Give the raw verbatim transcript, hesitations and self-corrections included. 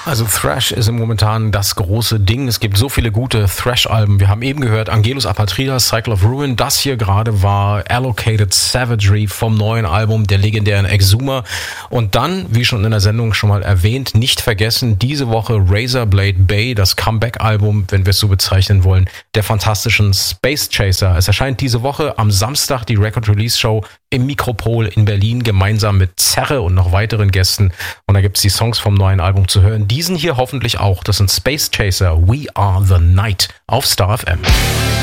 Also Thrash ist im momentan das große Ding. Es gibt so viele gute Thrash-Alben. Wir haben eben gehört Angelus Apatrida, Cycle of Ruin. Das hier gerade war Allocated Savagery vom neuen Album der legendären Exuma. Und dann, wie schon in der Sendung schon mal erwähnt, nicht vergessen, diese Woche Razorblade Bay, das Comeback-Album, wenn wir es so bezeichnen wollen, der fantastischen Space Chaser. Es erscheint diese Woche am Samstag die Record-Release-Show im Mikropol in Berlin, gemeinsam mit Zerre und noch weiteren Gästen. Und da gibt es die Songs vom neuen Album zu hören. Diesen hier hoffentlich auch. Das sind Space Chaser, We Are the Night auf Star F M.